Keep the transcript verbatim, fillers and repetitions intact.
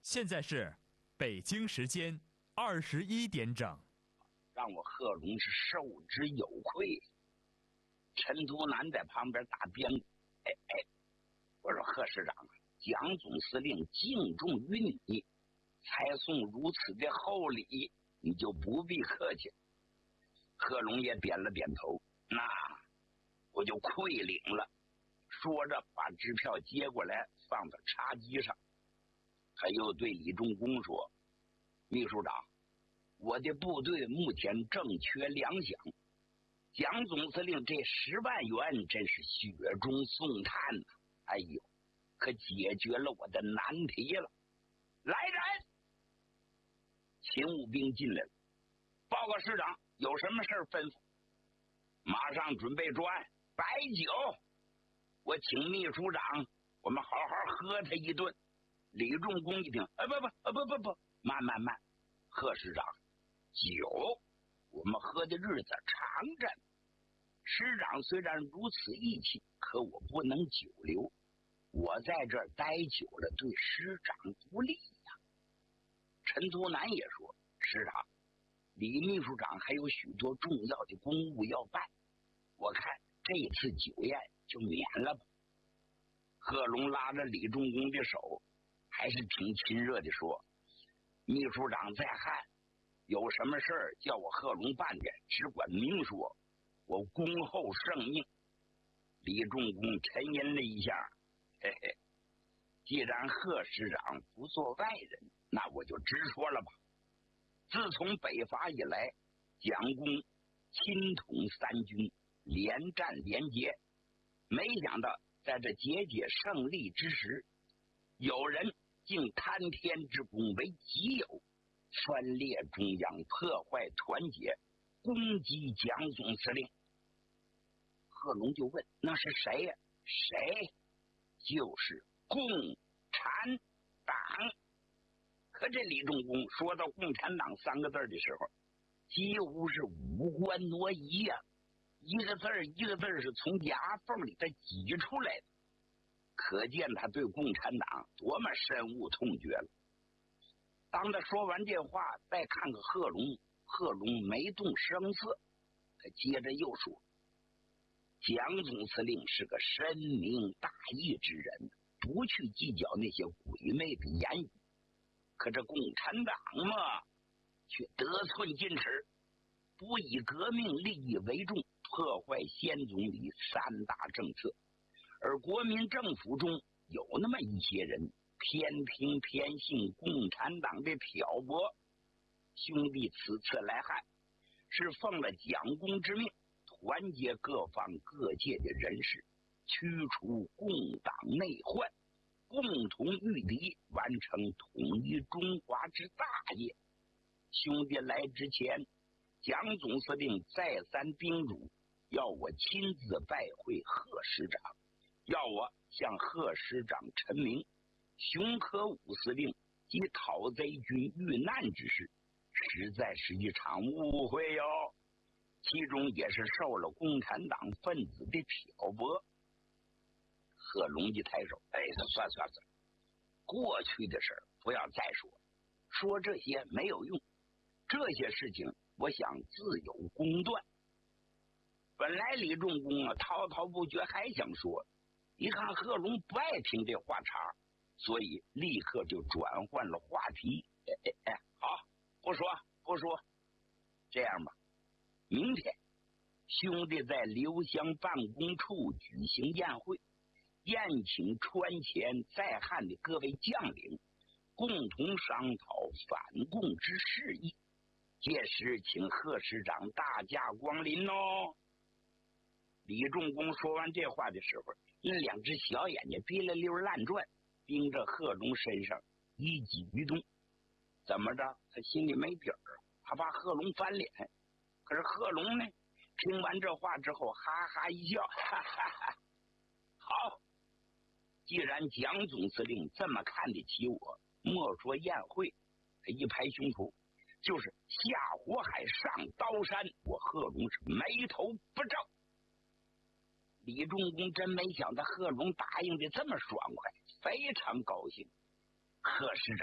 现在是北京时间二十一点整。 让我贺龙是受之有愧。陈图南在旁边打边鼓，哎哎，我说贺师长啊，蒋总司令敬重于你，才送如此的厚礼，你就不必客气。贺龙也点了点头，那我就愧领了。说着把支票接过来放到茶几上，他又对李仲公说：秘书长，我的部队目前正缺粮饷，蒋总司令这十万元真是雪中送炭呐、啊！哎呦，可解决了我的难题了。来人！勤务兵进来了，报告师长，有什么事吩咐？马上准备专白酒，我请秘书长，我们好好喝他一顿。李仲公一听，哎，不不，呃不不不，慢慢慢，贺师长，酒我们喝的日子长着。师长虽然如此义气，可我不能久留，我在这儿待久了对师长不利呀。陈图南也说，师长，李秘书长还有许多重要的公务要办，我看这次酒宴就免了吧。贺龙拉着李仲公的手，还是挺亲热的说，秘书长在汉，有什么事儿叫我贺龙办的，只管明说，我恭候圣命。李仲公沉吟了一下，嘿嘿，既然贺师长不做外人，那我就直说了吧。自从北伐以来，蒋公亲统三军，连战连捷，没想到在这节节胜利之时，有人竟贪天之功为己有，分裂中央，破坏团结，攻击蒋总司令。贺龙就问，那是谁呀？谁？就是共产党。可这李仲公说到共产党三个字的时候，几乎是五官挪移呀、啊，一个字儿一个字儿是从牙缝里头挤出来的，可见他对共产党多么深恶痛绝了。当他说完这话，再看看贺龙，贺龙没动声色，他接着又说，蒋总司令是个深明大义之人，不去计较那些鬼魅的言语，可这共产党嘛，却得寸进尺，不以革命利益为重，破坏先总理三大政策，而国民政府中有那么一些人偏听偏信共产党的挑拨。兄弟此次来汉，是奉了蒋公之命，团结各方各界的人士，驱除共党内患，共同御敌，完成统一中华之大业。兄弟来之前，蒋总司令再三叮嘱，要我亲自拜会贺师长，要我向贺师长陈明熊可武司令及讨贼军遇难之事，实在是一场误会哟，其中也是受了共产党分子的挑拨。贺龙一抬手，哎，算算算，过去的事儿不要再说，说这些没有用，这些事情我想自有公断。本来李仲公啊滔滔不绝，还想说，一看贺龙不爱听这话茬，所以立刻就转换了话题。哎哎哎，好，不说不说，这样吧，明天兄弟在刘湘办公处举行宴会，宴请川前在汉的各位将领，共同商讨反共之事宜。届时请贺师长大驾光临哦。李仲公说完这话的时候，那两只小眼睛哔哩溜乱转，盯着贺龙身上一举一动。怎么着？他心里没底儿，他怕贺龙翻脸。可是贺龙呢，听完这话之后，哈哈一笑，哈哈哈。好，既然蒋总司令这么看得起我，莫说宴会，他一拍胸脯，就是下火海上刀山，我贺龙是眉头不皱。李仲公真没想到贺龙答应的这么爽快，非常高兴。贺师长